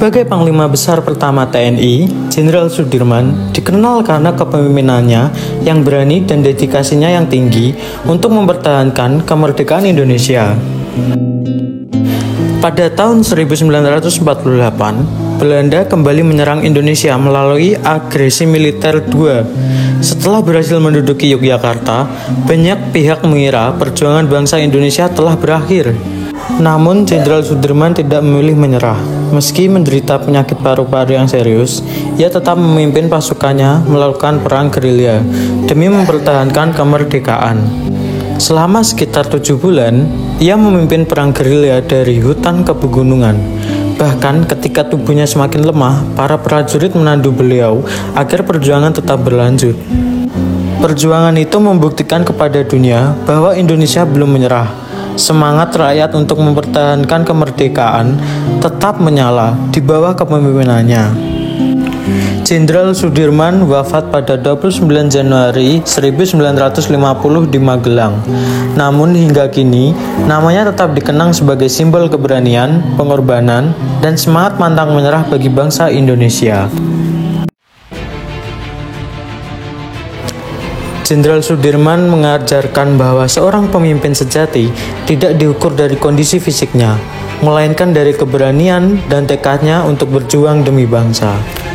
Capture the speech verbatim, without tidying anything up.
Sebagai Panglima Besar pertama T N I, Jenderal Sudirman dikenal karena kepemimpinannya yang berani dan dedikasinya yang tinggi untuk mempertahankan kemerdekaan Indonesia. Pada tahun seribu sembilan ratus empat puluh delapan, Belanda kembali menyerang Indonesia melalui agresi militer dua. Setelah berhasil menduduki Yogyakarta, banyak pihak mengira perjuangan bangsa Indonesia telah berakhir. Namun, Jenderal Sudirman tidak memilih menyerah. Meski menderita penyakit paru-paru yang serius, ia tetap memimpin pasukannya melakukan perang gerilya demi mempertahankan kemerdekaan. Selama sekitar tujuh bulan, ia memimpin perang gerilya dari hutan ke pegunungan. Bahkan ketika tubuhnya semakin lemah, para prajurit menandu beliau agar perjuangan tetap berlanjut. Perjuangan itu membuktikan kepada dunia bahwa Indonesia belum menyerah. Semangat rakyat untuk mempertahankan kemerdekaan tetap menyala di bawah kepemimpinannya. Jenderal Sudirman wafat pada dua puluh sembilan Januari seribu sembilan ratus lima puluh di Magelang. Namun hingga kini, namanya tetap dikenang sebagai simbol keberanian, pengorbanan, dan semangat pantang menyerah bagi bangsa Indonesia. Jenderal Sudirman mengajarkan bahwa seorang pemimpin sejati tidak diukur dari kondisi fisiknya, melainkan dari keberanian dan tekadnya untuk berjuang demi bangsa.